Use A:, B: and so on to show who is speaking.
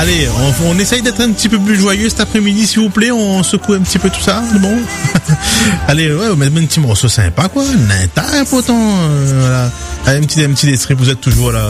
A: Allez, on essaye d'être un petit peu plus joyeux cet après-midi, s'il vous plaît. On secoue un petit peu tout ça, bon. Allez, ouais, on met un petit morceau sympa, quoi. N'importe, voilà. Allez, un petit des strips, vous êtes toujours là.